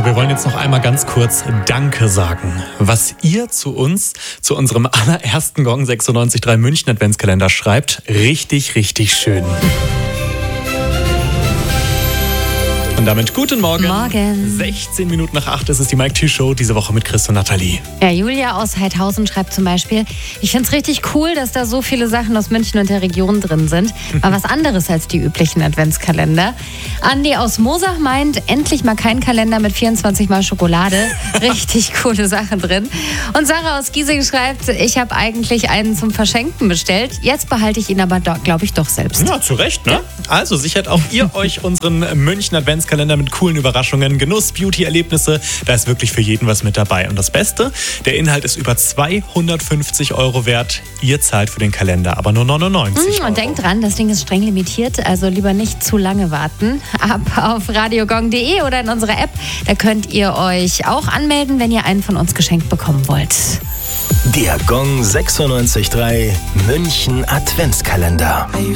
wir wollen jetzt noch einmal ganz kurz Danke sagen. Was ihr zu uns, zu unserem allerersten Gong 96.3 München Adventskalender schreibt, richtig, richtig schön. Und damit guten Morgen. Morgen. 16 Minuten nach 8 ist es die Mike T Show, diese Woche mit Chris und Nathalie. Ja, Julia aus Heidhausen schreibt zum Beispiel, ich finde es richtig cool, dass da so viele Sachen aus München und der Region drin sind. Mal was anderes als die üblichen Adventskalender. Andi aus Moosach meint, endlich mal kein Kalender mit 24 Mal Schokolade. Richtig coole Sachen drin. Und Sarah aus Giesing schreibt, ich habe eigentlich einen zum Verschenken bestellt. Jetzt behalte ich ihn aber, glaube ich, doch selbst. Ja, zu Recht, ne? Ja. Also sichert auch ihr euch unseren München Adventskalender mit coolen Überraschungen, Genuss, Beauty-Erlebnisse. Da ist wirklich für jeden was mit dabei. Und das Beste, der Inhalt ist über 250 € wert. Ihr zahlt für den Kalender aber nur 99 €. Und denkt dran, das Ding ist streng limitiert, also lieber nicht zu lange warten. Ab auf radiogong.de oder in unserer App. Da könnt ihr euch auch anmelden, wenn ihr einen von uns geschenkt bekommen wollt. Der Gong 96.3 München Adventskalender.